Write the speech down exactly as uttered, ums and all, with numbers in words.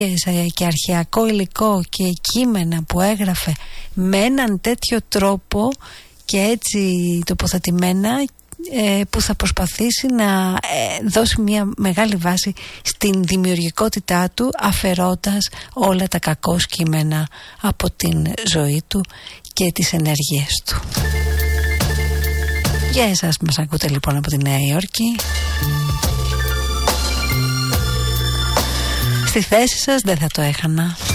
και αρχαιακό υλικό και κείμενα που έγραφε με έναν τέτοιο τρόπο και έτσι τοποθετημένα, ε, που θα προσπαθήσει να ε, δώσει μια μεγάλη βάση στην δημιουργικότητά του, αφαιρώντας όλα τα κακό κείμενα από την ζωή του και τις ενέργειες του. Για εσάς που μας ακούτε λοιπόν από τη Νέα Υόρκη, στη θέση σας δεν θα το έχανα.